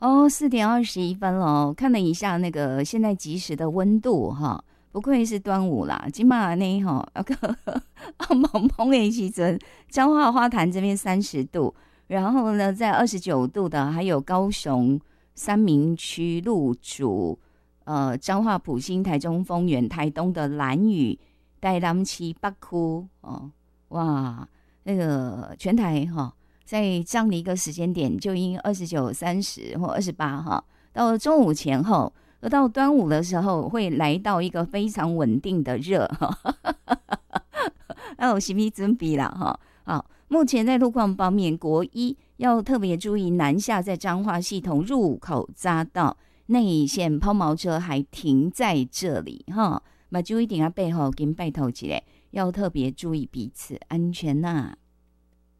哦，4点21分了，看了一下那个现在即时的温度哈，不愧是端午啦，今嘛呢哈，那个蒙蒙的时阵，彰化花坛这边30度，然后呢，在29度的还有高雄三明区鹿竹，彰化埔心、台中丰原、台东的兰屿、台南市北区哦，哇，那个全台哈。在这样的一个时间点，就因29、30或28哈，到中午前后，而到端午的时候，会来到一个非常稳定的热哈。那我心理准备了哈。好，目前在路况方面，国一要特别注意南下在彰化系统入口匝道内线抛锚车还停在这里哈，把注意点啊背后跟拜头起来，要特别注意彼此安全呐。